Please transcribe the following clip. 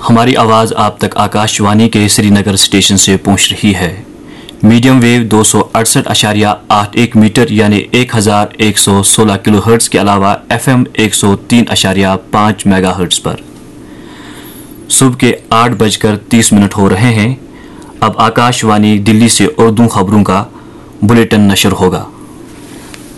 हमारी आवाज़ आप तक आकाशवाणी के श्रीनगर स्टेशन से पहुंच रही है। मीडियम वेव 268.81 मीटर यानी 1116 किलोहर्ट्ज़ के अलावा FM 103.5 मेगाहर्ट्ज़ पर सुबह के 8:30 हो रहे हैं। अब आकाशवाणी दिल्ली से उर्दू खबरों का बुलेटिन नशर होगा।